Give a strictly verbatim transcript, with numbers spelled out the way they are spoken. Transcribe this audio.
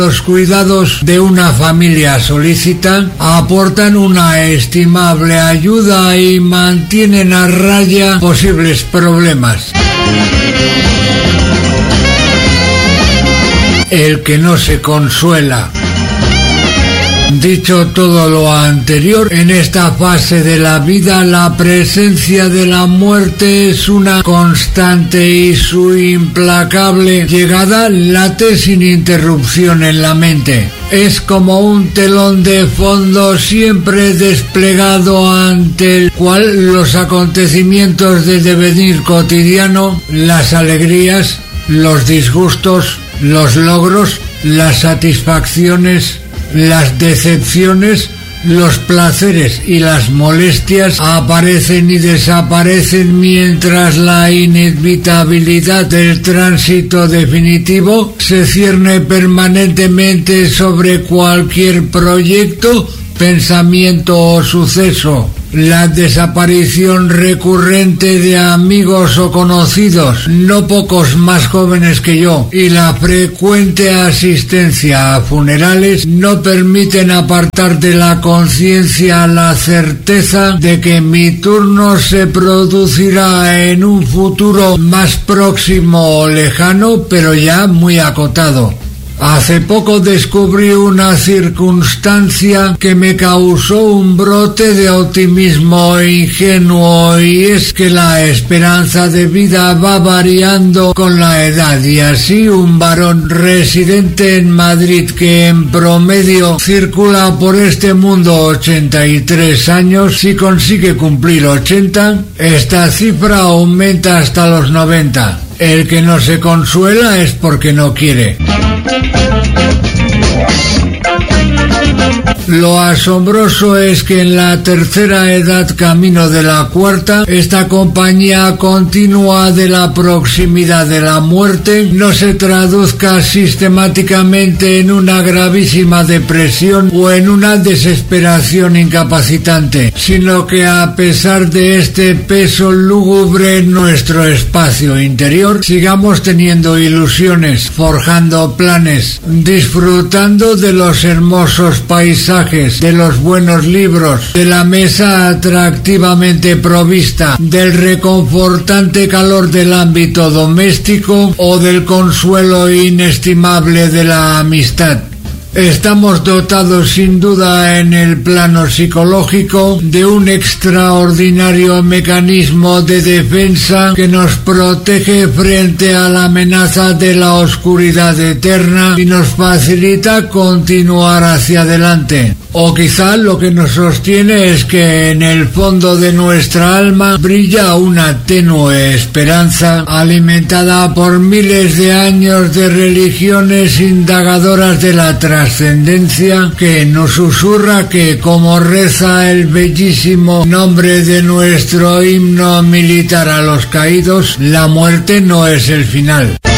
Los cuidados de una familia solícita aportan una estimable ayuda y mantienen a raya posibles problemas. El que no se consuela. Dicho todo lo anterior, en esta fase de la vida la presencia de la muerte es una constante y su implacable llegada late sin interrupción en la mente. Es como un telón de fondo siempre desplegado ante el cual los acontecimientos del devenir cotidiano, las alegrías, los disgustos, los logros, las satisfacciones, las decepciones, los placeres y las molestias aparecen y desaparecen mientras la inevitabilidad del tránsito definitivo se cierne permanentemente sobre cualquier proyecto, pensamiento o suceso. La desaparición recurrente de amigos o conocidos, no pocos más jóvenes que yo, y la frecuente asistencia a funerales no permiten apartar de la conciencia la certeza de que mi turno se producirá en un futuro más próximo o lejano, pero ya muy acotado. Hace poco descubrí una circunstancia que me causó un brote de optimismo ingenuo, y es que la esperanza de vida va variando con la edad, y así un varón residente en Madrid que en promedio circula por este mundo ochenta y tres años, si consigue cumplir ochenta, esta cifra aumenta hasta los noventa. El que no se consuela es porque no quiere. Lo asombroso es que en la tercera edad, camino de la cuarta, esta compañía continua de la proximidad de la muerte no se traduzca sistemáticamente en una gravísima depresión o en una desesperación incapacitante, sino que a pesar de este peso lúgubre en nuestro espacio interior, sigamos teniendo ilusiones, forjando planes, disfrutando de los hermosos paisajes, de los buenos libros, de la mesa atractivamente provista, del reconfortante calor del ámbito doméstico o del consuelo inestimable de la amistad. Estamos dotados sin duda en el plano psicológico de un extraordinario mecanismo de defensa que nos protege frente a la amenaza de la oscuridad eterna y nos facilita continuar hacia adelante. O quizá lo que nos sostiene es que en el fondo de nuestra alma brilla una tenue esperanza alimentada por miles de años de religiones indagadoras de la trascendencia, que nos susurra que, como reza el bellísimo nombre de nuestro himno militar a los caídos, la muerte no es el final.